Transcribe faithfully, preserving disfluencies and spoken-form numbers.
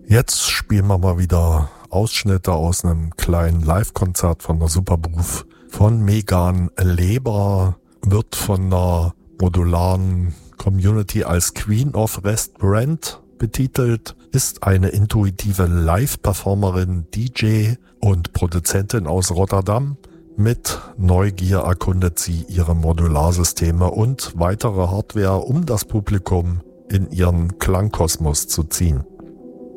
Jetzt spielen wir mal wieder Ausschnitte aus einem kleinen Live-Konzert von der Superbooth von Megan Leber, wird von einer modularen Community als Queen of Restaurant betitelt, ist eine intuitive Live-Performerin, D J und Produzentin aus Rotterdam. Mit Neugier erkundet sie ihre Modularsysteme und weitere Hardware, um das Publikum in ihren Klangkosmos zu ziehen.